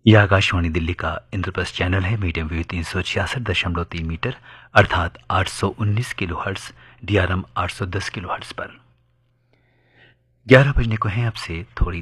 यह आकाशवाणी दिल्ली का इंद्रप्रस्थ चैनल है। मीडियम वेव 366.3 मीटर अर्थात 819 kilo hertz, DRM 810 kilo hertz पर 11 बजने को हैं। अब से थोड़ी